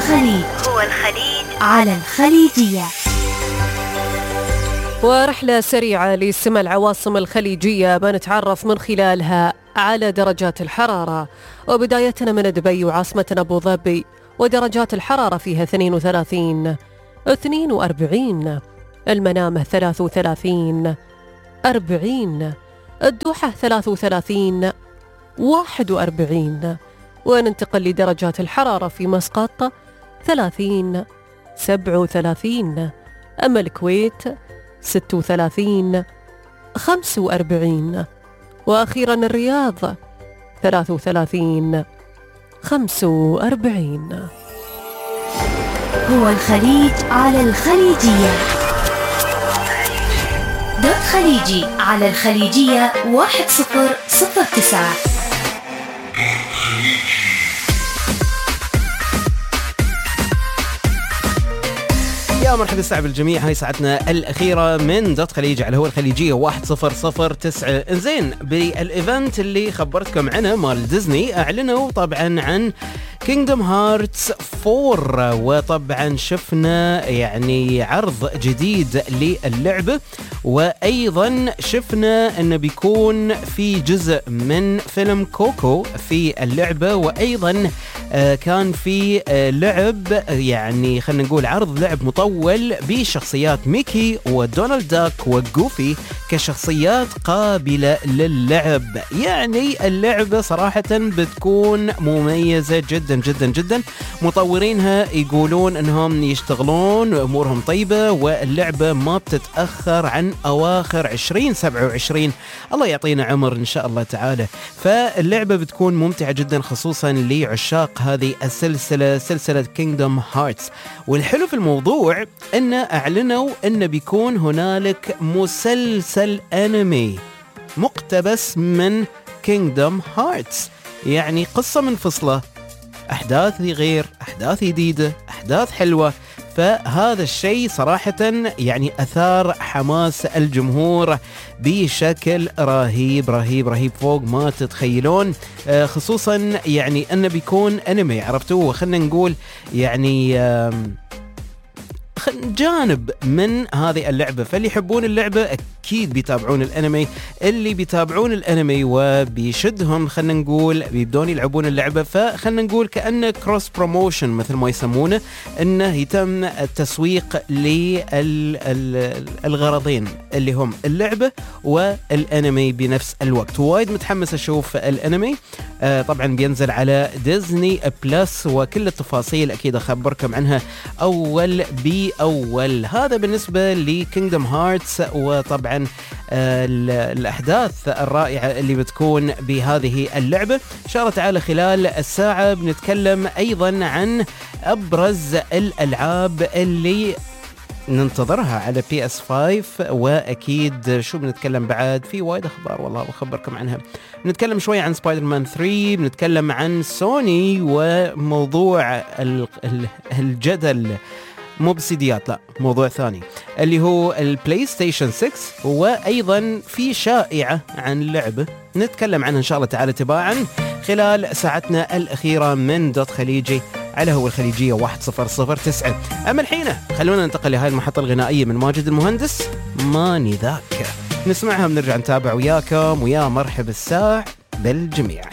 الخليج على الخليجية. ورحلة سريعة لسمى العواصم الخليجية بنتعرف من خلالها على درجات الحرارة، وبدايتنا من دبي وعاصمتنا أبو ظبي، ودرجات الحرارة فيها 32 42، المنامة 33 40، الدوحة 33 41. وننتقل لدرجات الحرارة في مسقط 30 37، أما الكويت 36 45، وأخيرا الرياض 33 45. هو الخليج على الخليجية. دوت خليجي على الخليجية 1009. يا مرحبا الساعة بالجميع، هاي ساعتنا الأخيرة من دوت خليجي على هو الخليجية 1009. انزين، بالإيفنت اللي خبرتكم عنه مال ديزني أعلنوا طبعا عن كينغدوم هارتس 4، وطبعا شفنا يعني عرض جديد للعبة، وأيضا شفنا أنه بيكون في جزء من فيلم كوكو في اللعبة، وأيضا كان في لعب، يعني خلينا نقول عرض لعب مطول بشخصيات ميكي ودونالد داك وجوفي كشخصيات قابلة للعب. يعني اللعبة صراحة بتكون مميزة جدا جدا جدا، مطورينها يقولون انهم يشتغلون امورهم طيبة، واللعبة ما بتتأخر عن اواخر 2027، الله يعطينا عمر ان شاء الله تعالى. فاللعبة بتكون ممتعة جدا خصوصا لعشاق هذه السلسلة، سلسلة كينغدوم هارتس. والحلو في الموضوع ان اعلنوا ان بيكون هنالك مسلسل انمي مقتبس من كينغدوم هارتس، يعني قصة منفصلة، أحداث غير، أحداث جديدة، أحداث حلوة. فهذا الشيء صراحة يعني أثار حماس الجمهور بشكل رهيب رهيب رهيب فوق ما تتخيلون، خصوصا يعني أنه بيكون أنمي، عرفتوه، خلنا نقول يعني جانب من هذه اللعبة. فاللي يحبون اللعبة أكيد بيتابعون الأنمي، اللي بيتابعون الأنمي وبيشدهم خلنا نقول بيبدون يلعبون اللعبة. فخلنا نقول كأنه كروس بروموشن مثل ما يسمونه، إنه يتم التسويق للغرضين اللي هم اللعبة والأنمي بنفس الوقت. وايد متحمس أشوف الأنمي، طبعا بينزل على ديزني بلس، وكل التفاصيل أكيد أخبركم عنها أول بأول. هذا بالنسبة لكينغدوم هارتس، وطبعا الأحداث الرائعة اللي بتكون بهذه اللعبة. إن شاء الله تعالى خلال الساعة بنتكلم أيضا عن أبرز الألعاب اللي ننتظرها على PS5، وأكيد شو بنتكلم بعد، في وايد أخبار والله بخبركم عنها. بنتكلم شوي عن سبايدر مان 3، بنتكلم عن سوني وموضوع الجدل، مو بسيديات، لا موضوع ثاني اللي هو البلاي ستيشن 6، وأيضا في شائعة عن لعبة نتكلم عنها إن شاء الله تعالى تباعا خلال ساعتنا الأخيرة من دوت خليجي على هو الخليجية 1009. أما الحين خلونا ننتقل لهاي المحطة الغنائية من ماجد المهندس، ماني ذاك، نسمعها بنرجع نتابع وياكم، ويا مرحب الساع بالجميع.